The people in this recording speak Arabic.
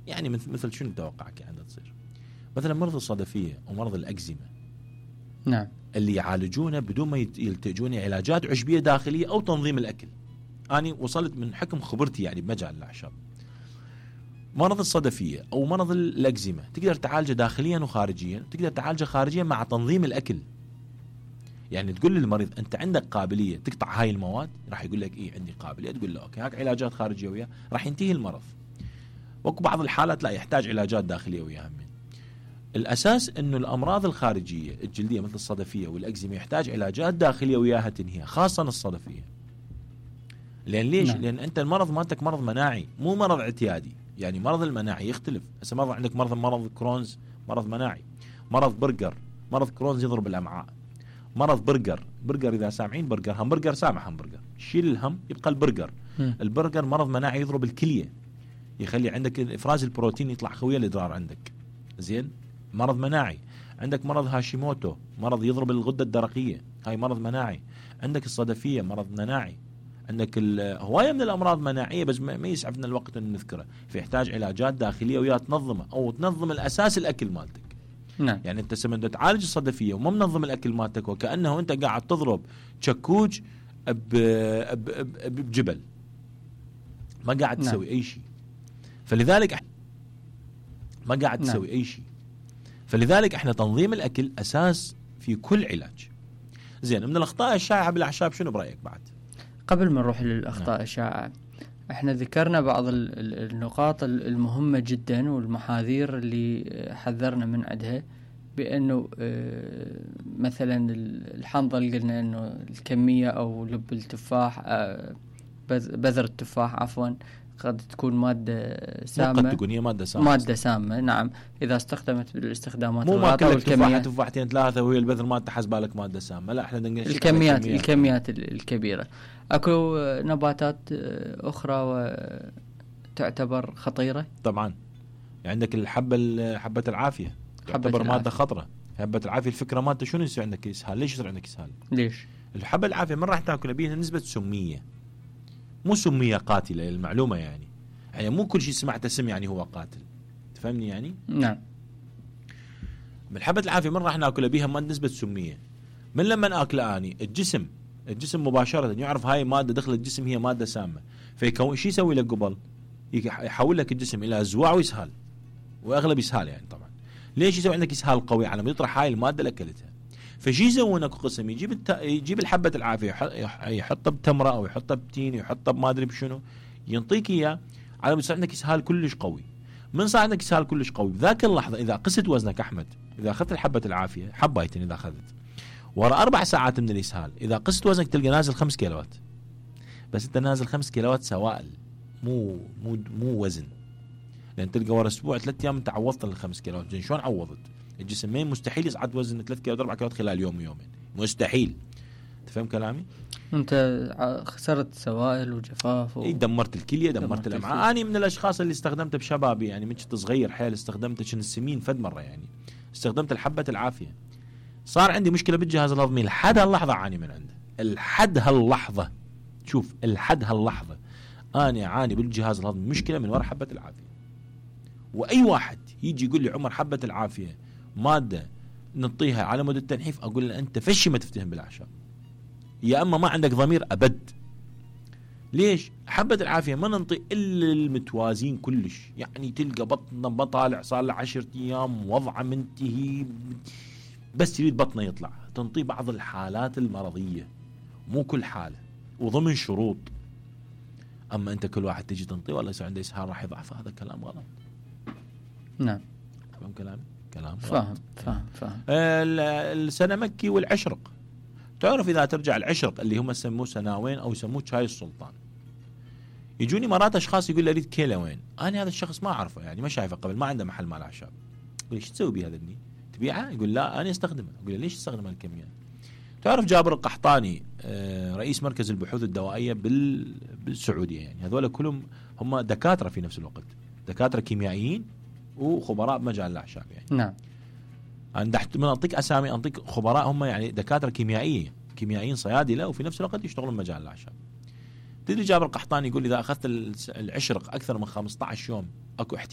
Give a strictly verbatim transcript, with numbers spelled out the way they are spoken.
يعني مثل مثل شنو توقعك يعني تصير مثلا مرض الصدفيه ومرض الاكزيما. نعم. اللي يعالجونه بدون ما يلتجون علاجات عشبيه داخليه او تنظيم الاكل. انا وصلت من حكم خبرتي يعني بمجال الاعشاب. مرض الصدفيه او مرض الاكزيما تقدر تعالجه داخليا وخارجيا، تقدر تعالجه خارجيا مع تنظيم الاكل. يعني تقول للمريض انت عندك قابليه تقطع هاي المواد، راح يقول لك ايه عندي قابليه، تقول له اوكي هاك علاجات خارجيه وياه، راح ينتهي المرض. وكو بعض الحالات لا يحتاج علاجات داخليه وياها. من الاساس انه الامراض الخارجيه الجلديه مثل الصدفيه والاكزيما يحتاج علاجات داخليه وياها تنهيها، خاصه الصدفيه. لان ليش؟ نعم. لان انت المرض مالتك مرض مناعي مو مرض اعتيادي. يعني مرض المناعي يختلف. هسه مرض عندك مرض مرض كرونز مرض مناعي، مرض برجر مرض كرونز يضرب الامعاء، مرض برجر برجر اذا سامعين برجر همبرجر سامع همبرجر شيل الهم يبقى البرجر. م. البرجر مرض مناعي يضرب الكليه، يخلي عندك افراز البروتين يطلع خويه الادرار عندك. زين، مرض مناعي. عندك مرض هاشيموتو مرض يضرب الغده الدرقيه، هاي مرض مناعي. عندك الصدفيه مرض مناعي. عندك هوايه من الامراض مناعيه بس ما يسعفنا الوقت ان نذكره، فيحتاج علاجات داخليه ويا تنظمه او تنظم الاساس الاكل مالتك. نعم. يعني انت سمن تعالج الصدفيه وما منظم الاكل مالتك وكانه انت قاعد تضرب شكوج بجبل، ما قاعد نعم. تسوي اي شيء. فلذلك ما قاعد نعم. تسوي اي شيء. فلذلك احنا تنظيم الاكل اساس في كل علاج. زين، من الاخطاء الشائعه بالاعشاب شنو برايك بعد؟ قبل ما نروح للاخطاء الشائعه، احنا ذكرنا بعض النقاط المهمه جدا والمحاذير اللي حذرنا من عندها، بانه مثلا الحنظل قلنا انه الكميه او لب التفاح بذر التفاح عفوا قد تكون مادة سامة. قد تكون هي مادة سامة. مادة سامة نعم، إذا استخدمت بالاستخدامات مو ما كل تفاحة والكميات تفاحتين ثلاثة وهي البذر ما تحس بالك مادة سامة، لا احنا الكميات الكميات, الكميات الكبيرة. أكو نباتات أخرى تعتبر خطيرة طبعا. عندك الحبة حبة العافية تعتبر مادة خطرة. حبة العافية الفكرة مادة شنو يصير عندك إسهال؟ ليش يصير عندك إسهال؟ ليش؟ الحبة العافية من راح تاكل بيها نسبة سمية، مو سمية قاتلة للمعلومة يعني. يعني مو كل شيء سمعته سم يعني هو قاتل، تفهمني يعني؟ نعم. من حبة العافية من راح ناكل بيها ما نسبة سمية. من لما ناكل اني الجسم الجسم مباشرة يعرف هاي مادة دخل الجسم هي مادة سامة، فيكون شيء يسوي لك قبل يحول لك الجسم الى زواع ويسهال، واغلب يسهال يعني. طبعا ليش يسوي عندك اسهال قوي؟ على ما يطرح هاي المادة اللي اكلتها. فشي يسوون اكو قسم يجيب الت... يجيب الحبة العافية يحطها بتمرة او يحطها بتين يحطها بما ادري بشنو، ينطيك اياه على ما يصير عندك اسهال كلش قوي. من صار عندك اسهال كلش قوي بذاك اللحظة اذا قست وزنك احمد، اذا اخذت الحبة العافية حبايتين اذا اخذت ورا اربع ساعات من الاسهال اذا قست وزنك تلقى نازل خمس كيلوات. بس انت نازل خمس كيلوات سوائل مو مو مو وزن، لان تلقى ورا اسبوع ثلاث ايام انت عوضت الخمس كيلوات. زين شلون عوضت؟ الجسم مين مستحيل يصعد وزن ثلاث كيلوات اربع كيلوات خلال يوم ويومين، مستحيل. تفهم كلامي؟ انت خسرت سوائل وجفاف و... اي دمرت الكليه دمرت, دمرت الامعاء. اني من الاشخاص اللي استخدمته بشبابي يعني من كنت صغير حيل استخدمته كنت سمين فد مره يعني استخدمت الحبه العافيه. صار عندي مشكله بالجهاز الهضمي لحد هاللحظه اعاني من عنده. لحد هاللحظه شوف لحد هاللحظه انا اعاني بالجهاز الهضمي مشكله من وراء حبه العافيه. واي واحد يجي يقول لي عمر حبه العافيه ماده نعطيها على مود التنحيف، اقول له انت فشي ما تفتهم بالاعشاب، يا اما ما عندك ضمير ابد. ليش؟ حبه العافيه ما ننطي الا المتوازين كلش، يعني تلقى بطنه بطالع صار له عشرة ايام وضعه منتهي بس يريد بطنه يطلع، تنطي بعض الحالات المرضيه مو كل حاله وضمن شروط. اما انت كل واحد تجي تنطي والله يصير عنده اسهال راح يضعف، هذا كلام غلط. نعم فهم كلامي؟ كلام فاهم فاهم فاهم. السنمكي والعشرق، تعرف اذا ترجع العشرق اللي هم يسموه سناوين او يسموه شاي السلطان، يجوني مرات اشخاص يقول لي اريد كيلو وين، انا هذا الشخص ما اعرفه يعني ما شايفه قبل، ما عنده محل مال اعشاب. اقول ايش تسوي بهذا الني؟ تبيعه؟ يقول لا انا استخدمه. اقول له ليش تستخدم هالكميات؟ تعرف جابر القحطاني رئيس مركز البحوث الدوائيه بالسعوديه، يعني هذول كلهم هم دكاتره في نفس الوقت، دكاتره كيميائيين وخبراء بمجال الاعشاب يعني. نعم. انا من اعطيك اسامي اعطيك خبراء هم يعني دكاتره كيميائيه كيميائيين صيادله وفي نفس الوقت يشتغلون بمجال الاعشاب. تدري جابر القحطاني يقول اذا اخذت العشرق اكثر من خمسة عشر يوم اكو احتمال